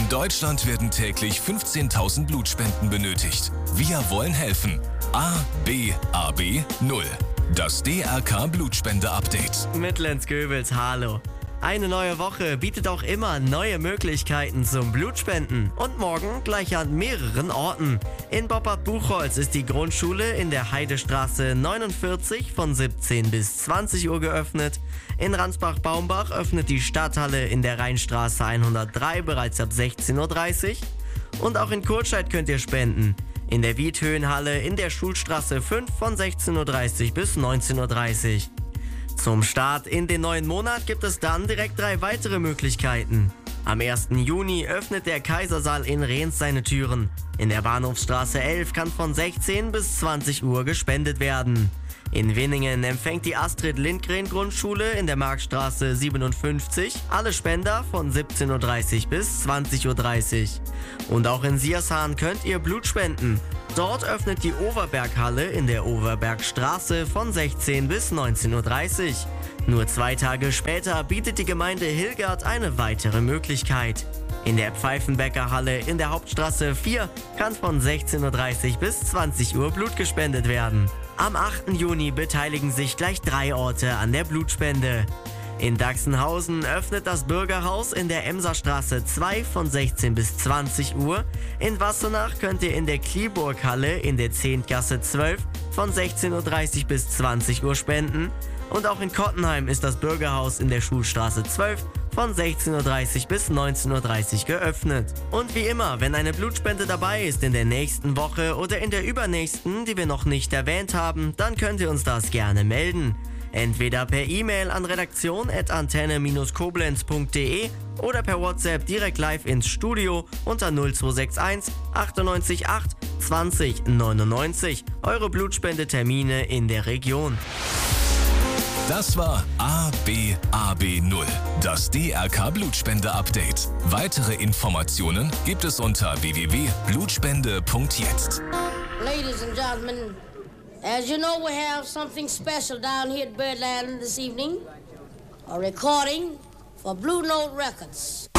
In Deutschland werden täglich 15.000 Blutspenden benötigt. Wir wollen helfen. ABAB 0. Das DRK Blutspende-Update. Mit Lenz Göbels, hallo. Eine neue Woche bietet auch immer neue Möglichkeiten zum Blutspenden. Und morgen gleich an mehreren Orten. In Boppard-Buchholz ist die Grundschule in der Heidestraße 49 von 17 bis 20 Uhr geöffnet. In Ransbach-Baumbach öffnet die Stadthalle in der Rheinstraße 103 bereits ab 16.30 Uhr. Und auch in Kurtscheid könnt ihr spenden. In der Wiedhöhenhalle in der Schulstraße 5 von 16.30 Uhr bis 19.30 Uhr. Zum Start in den neuen Monat gibt es dann direkt 3 weitere Möglichkeiten. Am 1. Juni öffnet der Kaisersaal in Rehns seine Türen. In der Bahnhofsstraße 11 kann von 16 bis 20 Uhr gespendet werden. In Winningen empfängt die Astrid-Lindgren-Grundschule in der Marktstraße 57 alle Spender von 17.30 Uhr bis 20.30 Uhr. Und auch in Siershahn könnt ihr Blut spenden. Dort öffnet die Overberghalle in der Overbergstraße von 16 bis 19.30 Uhr. Nur 2 Tage später bietet die Gemeinde Hilgert eine weitere Möglichkeit. In der Pfeifenbäckerhalle in der Hauptstraße 4 kann von 16.30 Uhr bis 20 Uhr Blut gespendet werden. Am 8. Juni beteiligen sich gleich 3 Orte an der Blutspende. In Dachsenhausen öffnet das Bürgerhaus in der Emserstraße 2 von 16 bis 20 Uhr. In Wassenach könnt ihr in der Klieburghalle in der 10. Gasse 12 von 16.30 Uhr bis 20 Uhr spenden. Und auch in Kottenheim ist das Bürgerhaus in der Schulstraße 12 von 16.30 Uhr bis 19.30 Uhr geöffnet. Und wie immer, wenn eine Blutspende dabei ist in der nächsten Woche oder in der übernächsten, die wir noch nicht erwähnt haben, dann könnt ihr uns das gerne melden. Entweder per E-Mail an redaktion@antenne-koblenz.de oder per WhatsApp direkt live ins Studio unter 0261 98 8 20 99. Eure Blutspende-Termine in der Region. Das war ABAB 0, das DRK Blutspende-Update. Weitere Informationen gibt es unter www.blutspende.jetzt. Ladies and gentlemen, as you know, we have something special down here at Birdland this evening. A recording for Blue Note Records.